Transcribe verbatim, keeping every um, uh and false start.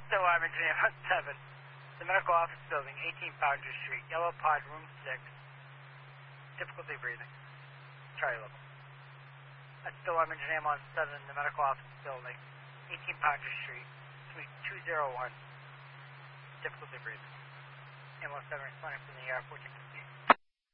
Still I'm engineer on seven. The medical office building, eighteen Foundry Street, Yellow Pod, room six. Difficulty breathing. Charlie level. That's still I'm engineer on seven, the medical office building, eighteen Foundry Street, suite two oh one. Difficulty breathing. Ambulance seven responding from the air, fourteen.